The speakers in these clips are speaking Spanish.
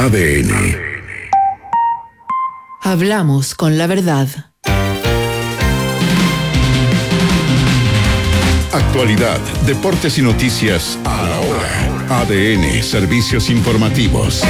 ADN. Hablamos con la verdad. Actualidad, deportes y noticias a la hora. ADN, servicios informativos.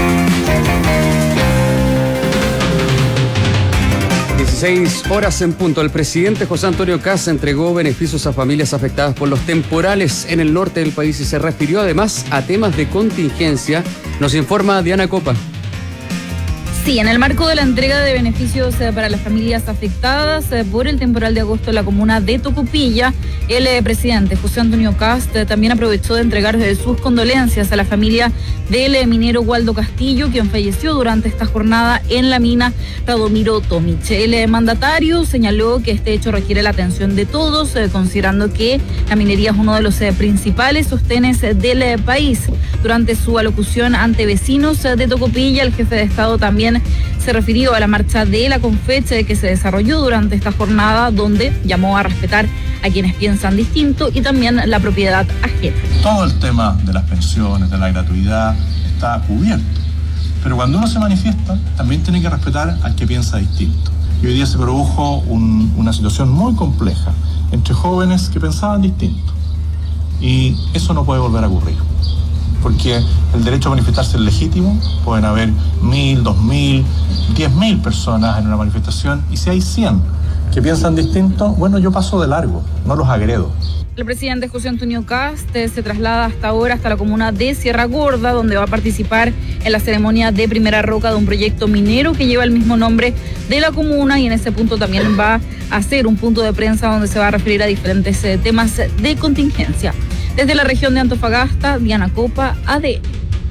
16 horas en punto. El presidente José Antonio Kast entregó beneficios a familias afectadas por los temporales en el norte del país y se refirió además a temas de contingencia. Nos informa Diana Copa. Sí, en el marco de la entrega de beneficios para las familias afectadas por el temporal de agosto en la comuna de Tocopilla, el presidente José Antonio Kast también aprovechó de entregar sus condolencias a la familia del minero Waldo Castillo, quien falleció durante esta jornada en la mina Radomiro Tomic. El mandatario señaló que este hecho requiere la atención de todos, considerando que la minería es uno de los principales sostenes del país. Durante su alocución ante vecinos de Tocopilla, el jefe de Estado también se refirió a la marcha de la Confeche que se desarrolló durante esta jornada, donde llamó a respetar a quienes piensan distinto y también la propiedad ajena. Todo el tema de las pensiones, de la gratuidad, está cubierto. Pero cuando uno se manifiesta, también tiene que respetar al que piensa distinto. Y hoy día se produjo una situación muy compleja entre jóvenes que pensaban distinto. Y eso no puede volver a ocurrir. Porque el derecho a manifestarse es legítimo, pueden haber 1.000, 2.000, 10.000 personas en una manifestación, y si hay 100 que piensan distinto, bueno, yo paso de largo, no los agredo. El presidente José Antonio Kast se traslada hasta ahora hasta la comuna de Sierra Gorda, donde va a participar en la ceremonia de primera roca de un proyecto minero que lleva el mismo nombre de la comuna, y en ese punto también va a hacer un punto de prensa donde se va a referir a diferentes temas de contingencia. Desde la región de Antofagasta, Diana Copa, ADN.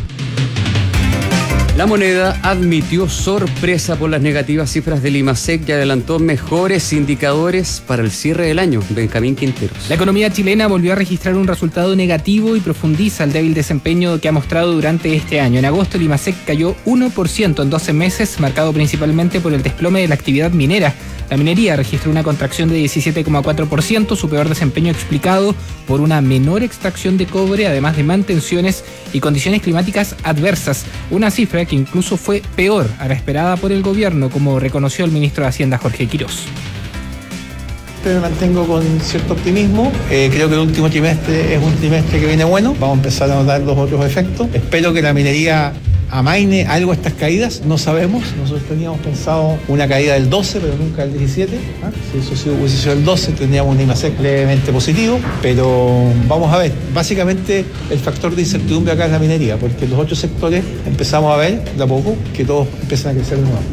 La Moneda admitió sorpresa por las negativas cifras del IMASEC y adelantó mejores indicadores para el cierre del año. Benjamín Quinteros. La economía chilena volvió a registrar un resultado negativo y profundiza el débil desempeño que ha mostrado durante este año. En agosto el IMASEC cayó 1% en 12 meses, marcado principalmente por el desplome de la actividad minera. La minería registró una contracción de 17,4%, su peor desempeño explicado por una menor extracción de cobre, además de mantenciones y condiciones climáticas adversas, una cifra que incluso fue peor a la esperada por el gobierno, como reconoció el ministro de Hacienda Jorge Quirós. Me mantengo con cierto optimismo. Creo que el último trimestre es un trimestre que viene bueno. Vamos a empezar a notar los otros efectos. Espero que la minería amaine algo estas caídas, no sabemos. Nosotros teníamos pensado una caída del 12, pero nunca del 17. Si eso hubiese sido el 12, tendríamos un IMASEC levemente positivo, pero vamos a ver. Básicamente el factor de incertidumbre acá es la minería, porque en los otros sectores empezamos a ver de a poco que todos empiezan a crecer de nuevo.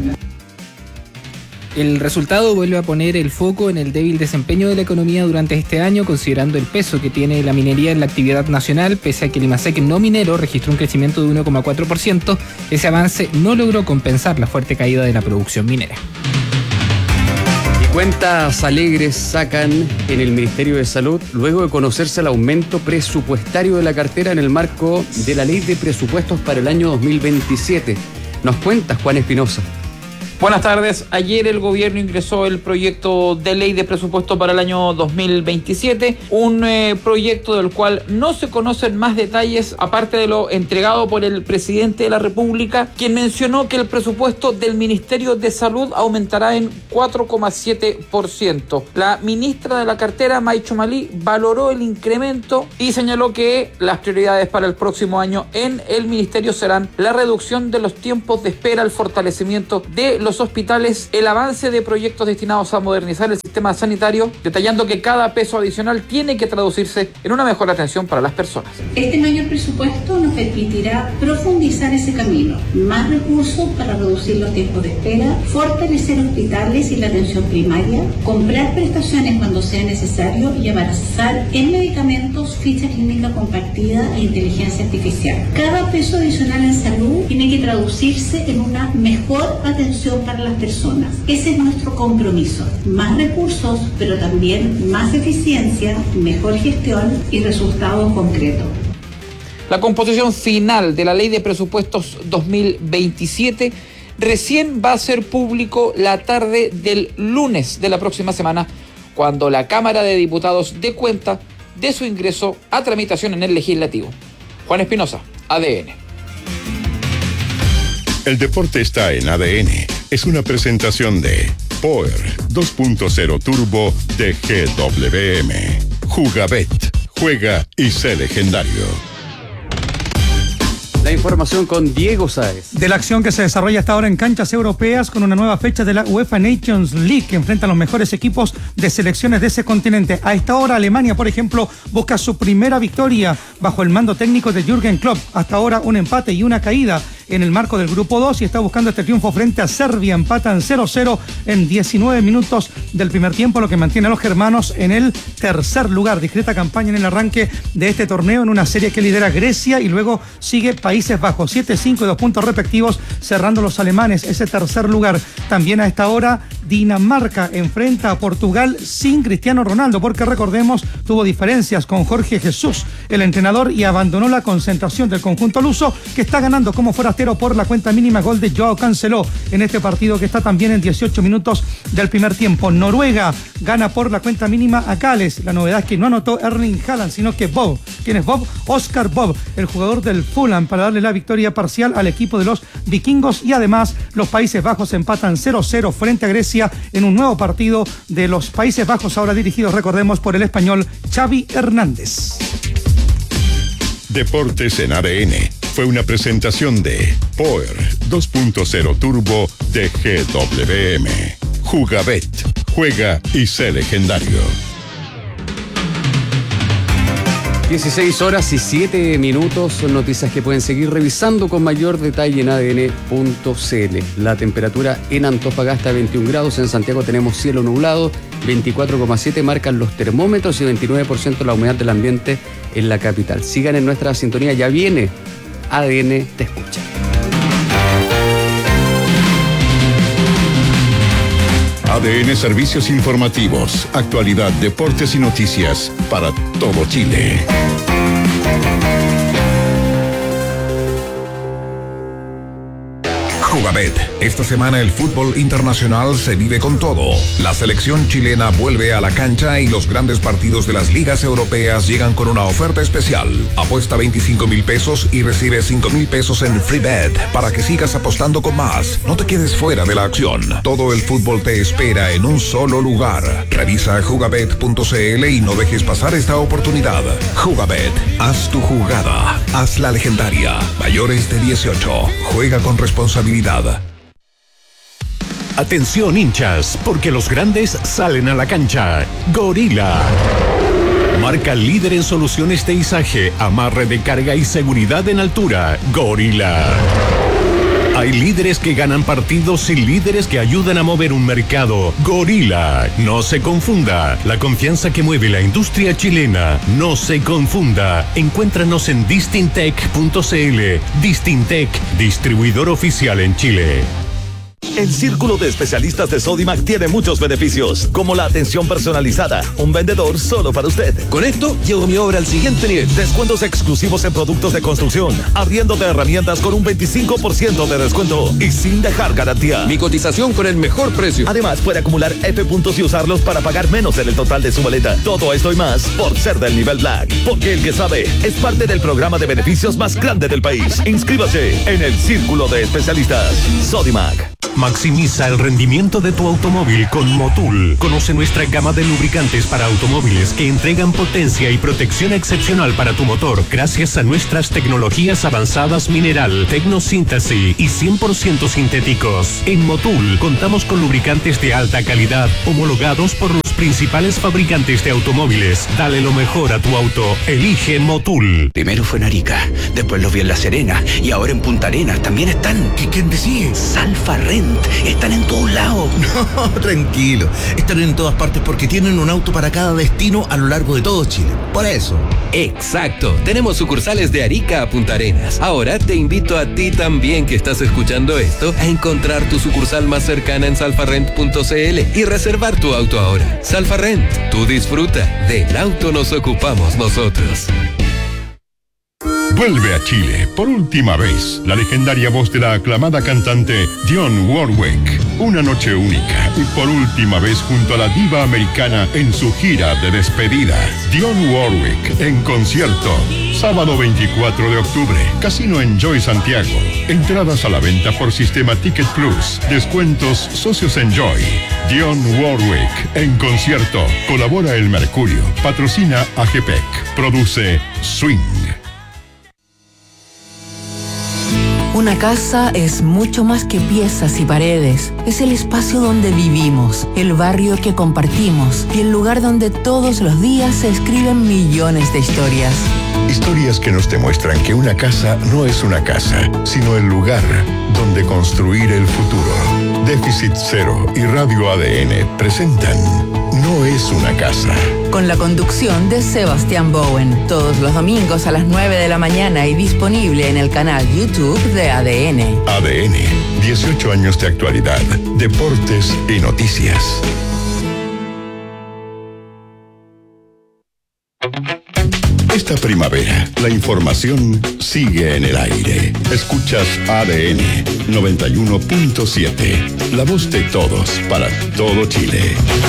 El resultado vuelve a poner el foco en el débil desempeño de la economía durante este año, considerando el peso que tiene la minería en la actividad nacional. Pese a que el IMASEC no minero registró un crecimiento de 1,4%, ese avance no logró compensar la fuerte caída de la producción minera. Y cuentas alegres sacan en el Ministerio de Salud luego de conocerse el aumento presupuestario de la cartera en el marco de la Ley de Presupuestos para el año 2027. Nos cuenta Juan Espinosa. Buenas tardes. Ayer el gobierno ingresó el proyecto de ley de presupuesto para el año 2027, un proyecto del cual no se conocen más detalles aparte de lo entregado por el presidente de la República, quien mencionó que el presupuesto del Ministerio de Salud aumentará en 4,7%. La ministra de la cartera, May Chomalí, valoró el incremento y señaló que las prioridades para el próximo año en el ministerio serán la reducción de los tiempos de espera, el fortalecimiento de los hospitales, el avance de proyectos destinados a modernizar el sistema sanitario, detallando que cada peso adicional tiene que traducirse en una mejor atención para las personas. Este mayor presupuesto nos permitirá profundizar ese camino, más recursos para reducir los tiempos de espera, fortalecer hospitales y la atención primaria, comprar prestaciones cuando sea necesario y avanzar en medicamentos, ficha clínica compartida e inteligencia artificial. Cada peso adicional en salud tiene que traducirse en una mejor atención para las personas. Ese es nuestro compromiso. Más recursos, pero también más eficiencia, mejor gestión y resultados concretos. La composición final de la Ley de Presupuestos 2027 recién va a ser público la tarde del lunes de la próxima semana, cuando la Cámara de Diputados dé cuenta de su ingreso a tramitación en el Legislativo. Juan Espinosa, ADN. El deporte está en ADN. Es una presentación de Power 2.0 Turbo de GWM. Jugabet. Juega y sé legendario. La información con Diego Sáez. De la acción que se desarrolla hasta ahora en canchas europeas con una nueva fecha de la UEFA Nations League que enfrenta a los mejores equipos de selecciones de ese continente. A esta hora Alemania, por ejemplo, busca su primera victoria bajo el mando técnico de Jürgen Klopp. Hasta ahora un empate y una caída en el marco del grupo 2 y está buscando este triunfo frente a Serbia. Empatan 0-0 en 19 minutos del primer tiempo, lo que mantiene a los germanos en el tercer lugar. Discreta campaña en el arranque de este torneo en una serie que lidera Grecia y luego sigue Países Bajos. 7-5 y 2 puntos respectivos, cerrando los alemanes ese tercer lugar. También a esta hora Dinamarca enfrenta a Portugal sin Cristiano Ronaldo, porque recordemos, tuvo diferencias con Jorge Jesús, el entrenador, y abandonó la concentración del conjunto luso, que está ganando como forastero por la cuenta mínima. Gol de Joao Cancelo en este partido que está también en 18 minutos del primer tiempo. Noruega gana por la cuenta mínima a Gales. La novedad es que no anotó Erling Haaland, sino que Bob. ¿Quién es Bob? Oscar Bob, el jugador del Fulham, para darle la victoria parcial al equipo de los vikingos. Y además los Países Bajos empatan 0-0 frente a Grecia en un nuevo partido de los Países Bajos, ahora dirigidos, recordemos, por el español Xavi Hernández. Deportes en ADN fue una presentación de Power 2.0 Turbo de GWM. Jugabet. Juega y sé legendario. 16 horas y 7 minutos, son noticias que pueden seguir revisando con mayor detalle en adn.cl. La temperatura en Antofagasta 21 grados, en Santiago tenemos cielo nublado, 24,7 marcan los termómetros y 29% la humedad del ambiente en la capital. Sigan en nuestra sintonía, ya viene ADN Te Escucha. ADN Servicios Informativos, actualidad, deportes y noticias para todo Chile. Jugabet. Esta semana el fútbol internacional se vive con todo. La selección chilena vuelve a la cancha y los grandes partidos de las ligas europeas llegan con una oferta especial. Apuesta 25,000 pesos y recibe 5,000 pesos en free bet para que sigas apostando con más. No te quedes fuera de la acción. Todo el fútbol te espera en un solo lugar. Revisa jugabet.cl y no dejes pasar esta oportunidad. Jugabet. Haz tu jugada. Haz la legendaria. Mayores de 18. Juega con responsabilidad. Atención hinchas, porque los grandes salen a la cancha. Gorila. Marca líder en soluciones de izaje, amarre de carga y seguridad en altura. Gorila. Hay líderes que ganan partidos y líderes que ayudan a mover un mercado. Gorila. No se confunda. La confianza que mueve la industria chilena. No se confunda. Encuéntranos en distintec.cl. Distintec, distribuidor oficial en Chile. El Círculo de Especialistas de Sodimac tiene muchos beneficios, como la atención personalizada, un vendedor solo para usted. Con esto, llevo mi obra al siguiente nivel. Descuentos exclusivos en productos de construcción, arriendo de herramientas con un 25% de descuento y sin dejar garantía. Mi cotización con el mejor precio. Además, puede acumular F puntos y usarlos para pagar menos en el total de su boleta. Todo esto y más por ser del nivel Black. Porque el que sabe es parte del programa de beneficios más grande del país. Inscríbase en el Círculo de Especialistas. Sodimac. Maximiza el rendimiento de tu automóvil con Motul. Conoce nuestra gama de lubricantes para automóviles que entregan potencia y protección excepcional para tu motor gracias a nuestras tecnologías avanzadas mineral, tecnosíntesis y 100% sintéticos. En Motul contamos con lubricantes de alta calidad homologados por los principales fabricantes de automóviles. Dale lo mejor a tu auto. Elige Motul. Primero fue en Arica, después los vi en La Serena y ahora en Punta Arenas también están. ¿Quién decide? Salfa Rent. Están en todos lados. No, tranquilo. Están en todas partes porque tienen un auto para cada destino a lo largo de todo Chile. Por eso. Exacto. Tenemos sucursales de Arica a Punta Arenas. Ahora te invito a ti también que estás escuchando esto a encontrar tu sucursal más cercana en salfarrent.cl y reservar tu auto ahora. Salfarrent. Tú disfruta. Del auto nos ocupamos nosotros. Vuelve a Chile por última vez la legendaria voz de la aclamada cantante Dionne Warwick. Una noche única y por última vez junto a la diva americana en su gira de despedida. Dionne Warwick en concierto. Sábado 24 de octubre. Casino Enjoy Santiago. Entradas a la venta por sistema Ticket Plus. Descuentos Socios Enjoy. Dionne Warwick en concierto. Colabora El Mercurio. Patrocina AGPEC. Produce Swing. Una casa es mucho más que piezas y paredes. Es el espacio donde vivimos, el barrio que compartimos y el lugar donde todos los días se escriben millones de historias. Historias que nos demuestran que una casa no es una casa, sino el lugar donde construir el futuro. Déficit Cero y Radio ADN presentan No es una casa. Con la conducción de Sebastián Bowen, todos los domingos a las 9 de la mañana y disponible en el canal YouTube de ADN. ADN, 18 años de actualidad, deportes y noticias. Esta primavera, la información sigue en el aire. Escuchas ADN 91.7, la voz de todos para todo Chile.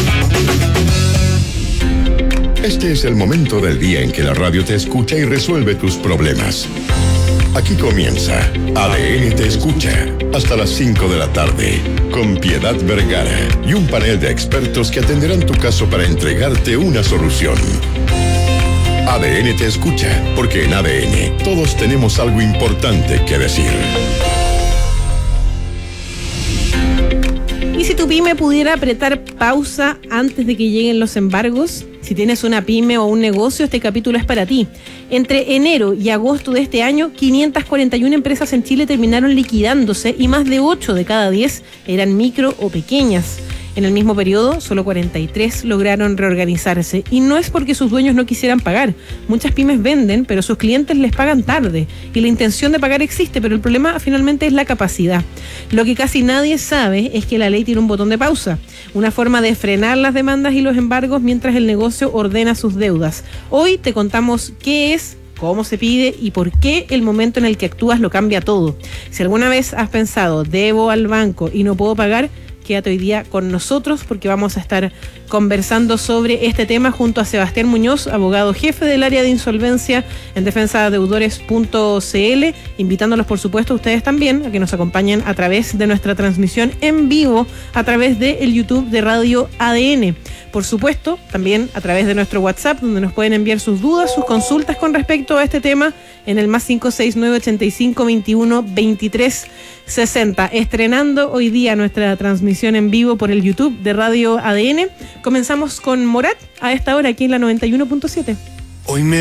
Este es el momento del día en que la radio te escucha y resuelve tus problemas. Aquí comienza ADN Te Escucha hasta las 5 de la tarde con Piedad Vergara y un panel de expertos que atenderán tu caso para entregarte una solución. ADN Te Escucha, porque en ADN todos tenemos algo importante que decir. ¿Y si tu pyme pudiera apretar pausa antes de que lleguen los embargos? Si tienes una pyme o un negocio, este capítulo es para ti. Entre enero y agosto de este año, 541 empresas en Chile terminaron liquidándose y más de 8 de cada 10 eran micro o pequeñas. En el mismo periodo, solo 43 lograron reorganizarse. Y no es porque sus dueños no quisieran pagar. Muchas pymes venden, pero sus clientes les pagan tarde. Y la intención de pagar existe, pero el problema finalmente es la capacidad. Lo que casi nadie sabe es que la ley tiene un botón de pausa. Una forma de frenar las demandas y los embargos mientras el negocio ordena sus deudas. Hoy te contamos qué es, cómo se pide y por qué el momento en el que actúas lo cambia todo. Si alguna vez has pensado, debo al banco y no puedo pagar, quédate hoy día con nosotros porque vamos a estar conversando sobre este tema junto a Sebastián Muñoz, abogado jefe del área de insolvencia en defensadeudores.cl, invitándolos por supuesto a ustedes también a que nos acompañen a través de nuestra transmisión en vivo a través del YouTube de Radio ADN. Por supuesto, también a través de nuestro WhatsApp, donde nos pueden enviar sus dudas, sus consultas con respecto a este tema en el +569 85 21 23 60. Estrenando hoy día nuestra transmisión en vivo por el YouTube de Radio ADN. Comenzamos con Morat a esta hora aquí en la 91.7. Hoy me